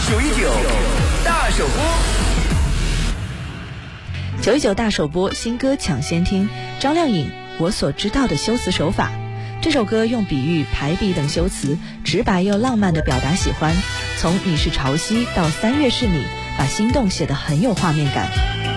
919大首播 ，919大首播，新歌抢先听。张靓颖《我所知道的修辞手法》，这首歌用比喻、排比等修辞，直白又浪漫地表达喜欢。从你是潮汐到3月是你，把心动写得很有画面感。